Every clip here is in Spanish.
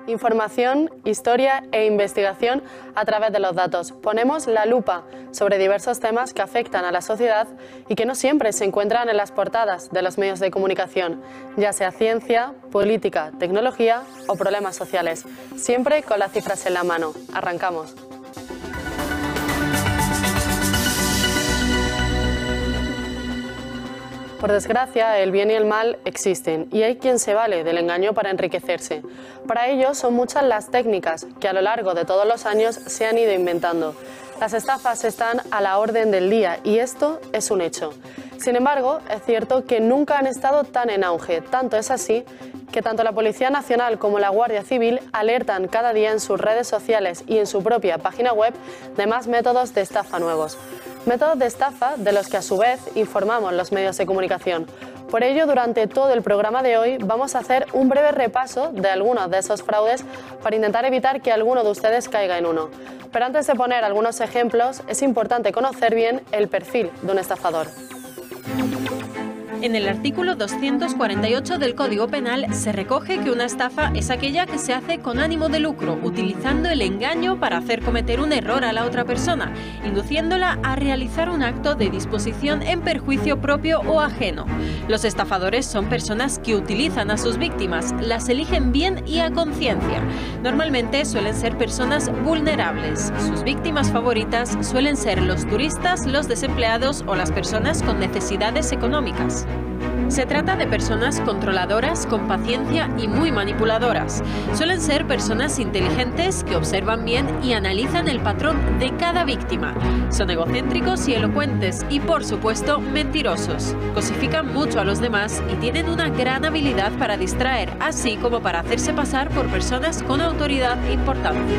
Información, historia e investigación a través de los datos. Ponemos la lupa sobre diversos temas que afectan a la sociedad y que no siempre se encuentran en las portadas de los medios de comunicación, ya sea ciencia, política, tecnología o problemas sociales. Siempre con las cifras en la mano. Arrancamos. Por desgracia, el bien y el mal existen y hay quien se vale del engaño para enriquecerse. Para ello son muchas las técnicas que a lo largo de todos los años se han ido inventando. Las estafas están a la orden del día y esto es un hecho. Sin embargo, es cierto que nunca han estado tan en auge, tanto es así que tanto la Policía Nacional como la Guardia Civil alertan cada día en sus redes sociales y en su propia página web de más métodos de estafa nuevos. Métodos de estafa de los que a su vez informamos los medios de comunicación. Por ello, durante todo el programa de hoy vamos a hacer un breve repaso de algunos de esos fraudes para intentar evitar que alguno de ustedes caiga en uno. Pero antes de poner algunos ejemplos, es importante conocer bien el perfil de un estafador. En el artículo 248 del Código Penal se recoge que una estafa es aquella que se hace con ánimo de lucro, utilizando el engaño para hacer cometer un error a la otra persona, induciéndola a realizar un acto de disposición en perjuicio propio o ajeno. Los estafadores son personas que utilizan a sus víctimas, las eligen bien y a conciencia. Normalmente suelen ser personas vulnerables. Sus víctimas favoritas suelen ser los turistas, los desempleados o las personas con necesidades económicas. Se trata de personas controladoras, con paciencia y muy manipuladoras. Suelen ser personas inteligentes que observan bien y analizan el patrón de cada víctima. Son egocéntricos y elocuentes y, por supuesto, mentirosos. Cosifican mucho a los demás y tienen una gran habilidad para distraer, así como para hacerse pasar por personas con autoridad importante.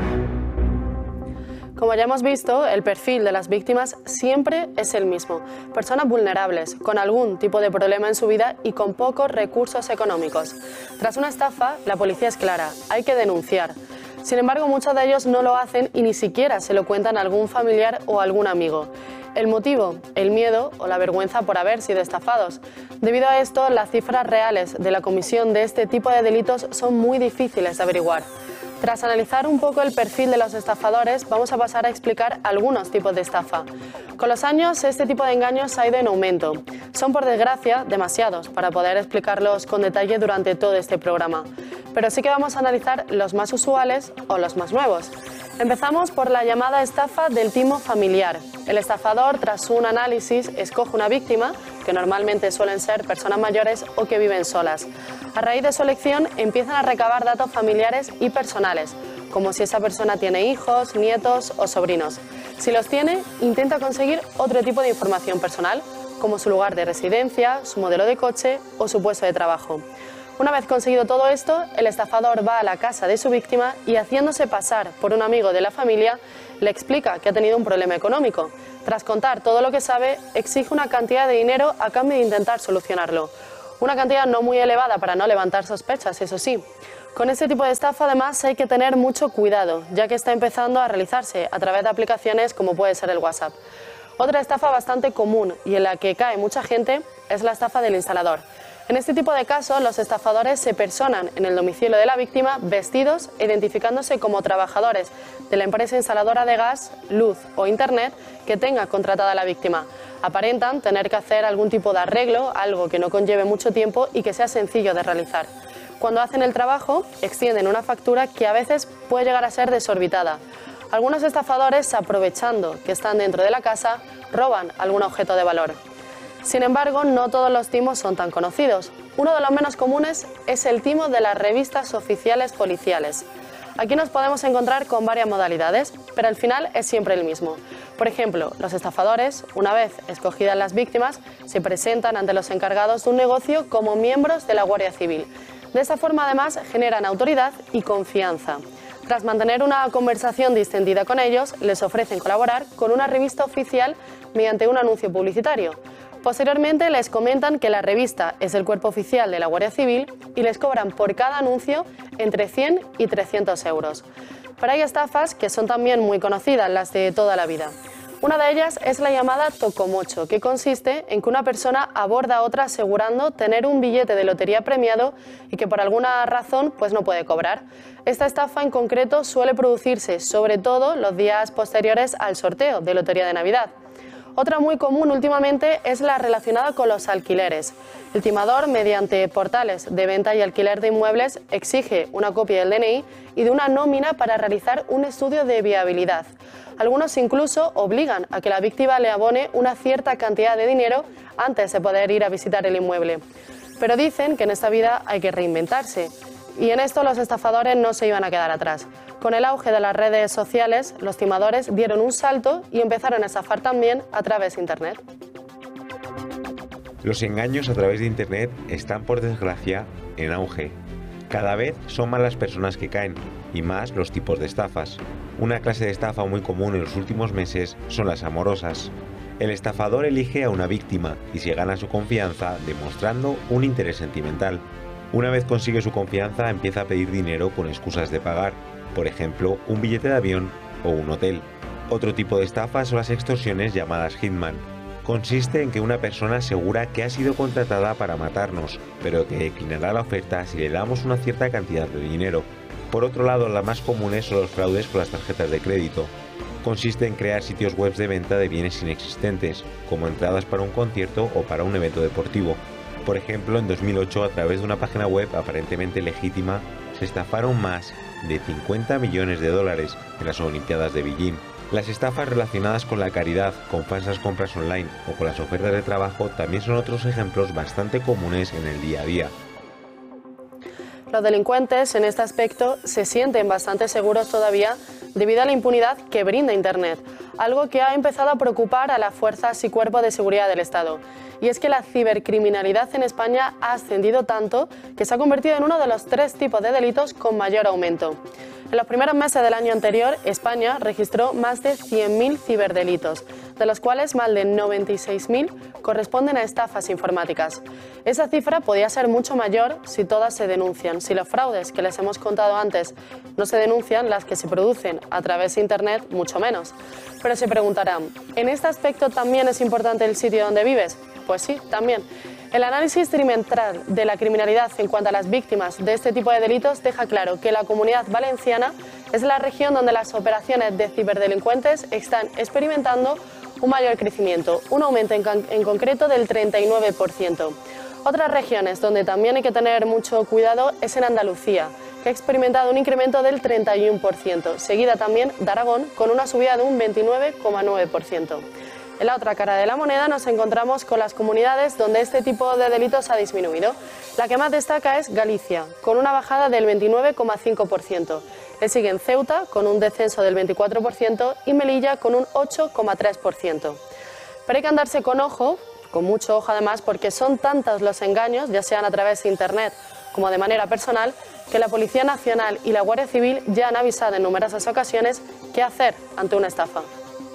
Como ya hemos visto, el perfil de las víctimas siempre es el mismo. Personas vulnerables, con algún tipo de problema en su vida y con pocos recursos económicos. Tras una estafa, la policía es clara, hay que denunciar. Sin embargo, muchos de ellos no lo hacen y ni siquiera se lo cuentan a algún familiar o a algún amigo. El motivo, el miedo o la vergüenza por haber sido estafados. Debido a esto, las cifras reales de la comisión de este tipo de delitos son muy difíciles de averiguar. Tras analizar un poco el perfil de los estafadores, vamos a pasar a explicar algunos tipos de estafa. Con los años, este tipo de engaños ha ido en aumento. Son, por desgracia, demasiados para poder explicarlos con detalle durante todo este programa. Pero sí que vamos a analizar los más usuales o los más nuevos. Empezamos por la llamada estafa del timo familiar. El estafador, tras un análisis, escoge una víctima, que normalmente suelen ser personas mayores o que viven solas. A raíz de su elección, empiezan a recabar datos familiares y personales, como si esa persona tiene hijos, nietos o sobrinos. Si los tiene, intenta conseguir otro tipo de información personal, como su lugar de residencia, su modelo de coche o su puesto de trabajo. Una vez conseguido todo esto, el estafador va a la casa de su víctima y, haciéndose pasar por un amigo de la familia, le explica que ha tenido un problema económico. Tras contar todo lo que sabe, exige una cantidad de dinero a cambio de intentar solucionarlo. Una cantidad no muy elevada para no levantar sospechas, eso sí. Con este tipo de estafa, además, hay que tener mucho cuidado, ya que está empezando a realizarse a través de aplicaciones como puede ser el WhatsApp. Otra estafa bastante común y en la que cae mucha gente es la estafa del instalador. En este tipo de casos, los estafadores se personan en el domicilio de la víctima vestidos e identificándose como trabajadores de la empresa instaladora de gas, luz o internet que tenga contratada la víctima. Aparentan tener que hacer algún tipo de arreglo, algo que no conlleve mucho tiempo y que sea sencillo de realizar. Cuando hacen el trabajo, extienden una factura que a veces puede llegar a ser desorbitada. Algunos estafadores, aprovechando que están dentro de la casa, roban algún objeto de valor. Sin embargo, no todos los timos son tan conocidos. Uno de los menos comunes es el timo de las revistas oficiales policiales. Aquí nos podemos encontrar con varias modalidades, pero al final es siempre el mismo. Por ejemplo, los estafadores, una vez escogidas las víctimas, se presentan ante los encargados de un negocio como miembros de la Guardia Civil. De esta forma, además, generan autoridad y confianza. Tras mantener una conversación distendida con ellos, les ofrecen colaborar con una revista oficial mediante un anuncio publicitario. Posteriormente les comentan que la revista es el cuerpo oficial de la Guardia Civil y les cobran por cada anuncio entre 100 y 300 euros. Pero hay estafas que son también muy conocidas, las de toda la vida. Una de ellas es la llamada tocomocho, que consiste en que una persona aborda a otra asegurando tener un billete de lotería premiado y que por alguna razón pues no puede cobrar. Esta estafa en concreto suele producirse sobre todo los días posteriores al sorteo de Lotería de Navidad. Otra muy común últimamente es la relacionada con los alquileres. El timador, mediante portales de venta y alquiler de inmuebles, exige una copia del DNI y de una nómina para realizar un estudio de viabilidad. Algunos incluso obligan a que la víctima le abone una cierta cantidad de dinero antes de poder ir a visitar el inmueble. Pero dicen que en esta vida hay que reinventarse. Y en esto los estafadores no se iban a quedar atrás. Con el auge de las redes sociales, los timadores dieron un salto y empezaron a estafar también a través de Internet. Los engaños a través de Internet están, por desgracia, en auge. Cada vez son más las personas que caen, y más los tipos de estafas. Una clase de estafa muy común en los últimos meses son las amorosas. El estafador elige a una víctima y se gana su confianza demostrando un interés sentimental. Una vez consigue su confianza, empieza a pedir dinero con excusas de pagar, por ejemplo, un billete de avión o un hotel. Otro tipo de estafa son las extorsiones llamadas hitman. Consiste en que una persona asegura que ha sido contratada para matarnos, pero que declinará la oferta si le damos una cierta cantidad de dinero. Por otro lado, las más comunes son los fraudes con las tarjetas de crédito. Consiste en crear sitios web de venta de bienes inexistentes, como entradas para un concierto o para un evento deportivo. Por ejemplo, en 2008, a través de una página web aparentemente legítima, se estafaron más de 50 millones de dólares en las Olimpiadas de Beijing. Las estafas relacionadas con la caridad, con falsas compras online o con las ofertas de trabajo también son otros ejemplos bastante comunes en el día a día. Los delincuentes en este aspecto se sienten bastante seguros todavía debido a la impunidad que brinda Internet, algo que ha empezado a preocupar a las fuerzas y cuerpos de seguridad del Estado. Y es que la cibercriminalidad en España ha ascendido tanto que se ha convertido en uno de los 3 tipos de delitos con mayor aumento. En los primeros meses del año anterior, España registró más de 100.000 ciberdelitos, de los cuales más de 96.000 corresponden a estafas informáticas. Esa cifra podía ser mucho mayor si todas se denuncian. Si los fraudes que les hemos contado antes no se denuncian, las que se producen a través de Internet, mucho menos. Pero se preguntarán, ¿en este aspecto también es importante el sitio donde vives? Pues sí, también. El análisis trimestral de la criminalidad en cuanto a las víctimas de este tipo de delitos deja claro que la Comunidad Valenciana es la región donde las operaciones de ciberdelincuentes están experimentando un mayor crecimiento, un aumento en concreto del 39%. Otras regiones donde también hay que tener mucho cuidado es en Andalucía, que ha experimentado un incremento del 31%, seguida también de Aragón con una subida de un 29,9%. En la otra cara de la moneda nos encontramos con las comunidades donde este tipo de delitos ha disminuido. La que más destaca es Galicia, con una bajada del 29,5%. Le siguen Ceuta, con un descenso del 24%, y Melilla, con un 8,3%. Pero hay que andarse con ojo, con mucho ojo además, porque son tantos los engaños, ya sean a través de Internet como de manera personal, que la Policía Nacional y la Guardia Civil ya han avisado en numerosas ocasiones qué hacer ante una estafa.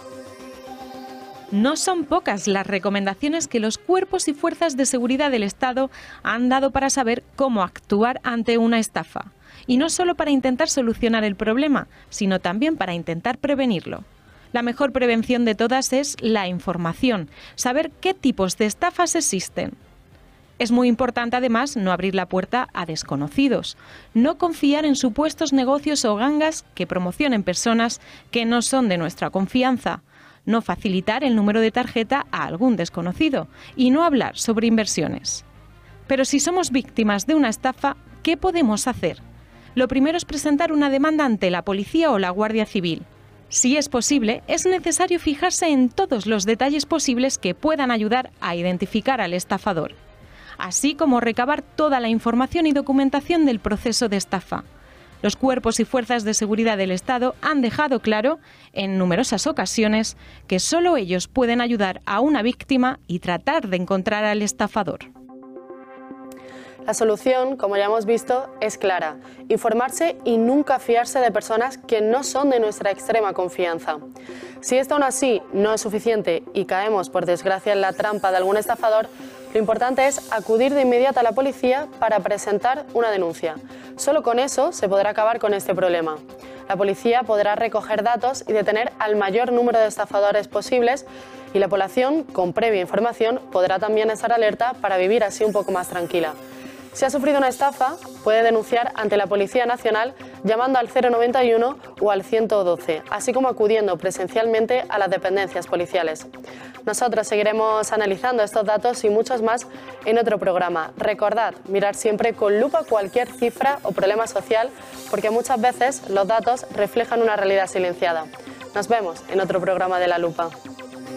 No son pocas las recomendaciones que los cuerpos y fuerzas de seguridad del Estado han dado para saber cómo actuar ante una estafa. Y no solo para intentar solucionar el problema, sino también para intentar prevenirlo. La mejor prevención de todas es la información, saber qué tipos de estafas existen. Es muy importante además no abrir la puerta a desconocidos, no confiar en supuestos negocios o gangas que promocionen personas que no son de nuestra confianza, no facilitar el número de tarjeta a algún desconocido y no hablar sobre inversiones. Pero si somos víctimas de una estafa, ¿qué podemos hacer? Lo primero es presentar una demanda ante la policía o la Guardia Civil. Si es posible, es necesario fijarse en todos los detalles posibles que puedan ayudar a identificar al estafador, así como recabar toda la información y documentación del proceso de estafa. Los cuerpos y fuerzas de seguridad del Estado han dejado claro, en numerosas ocasiones, que solo ellos pueden ayudar a una víctima y tratar de encontrar al estafador. La solución, como ya hemos visto, es clara: informarse y nunca fiarse de personas que no son de nuestra extrema confianza. Si esto aún así no es suficiente y caemos, por desgracia, en la trampa de algún estafador, lo importante es acudir de inmediato a la policía para presentar una denuncia. Solo con eso se podrá acabar con este problema. La policía podrá recoger datos y detener al mayor número de estafadores posibles, y la población, con previa información, podrá también estar alerta para vivir así un poco más tranquila. Si ha sufrido una estafa, puede denunciar ante la Policía Nacional llamando al 091 o al 112, así como acudiendo presencialmente a las dependencias policiales. Nosotros seguiremos analizando estos datos y muchos más en otro programa. Recordad, mirar siempre con lupa cualquier cifra o problema social, porque muchas veces los datos reflejan una realidad silenciada. Nos vemos en otro programa de La Lupa.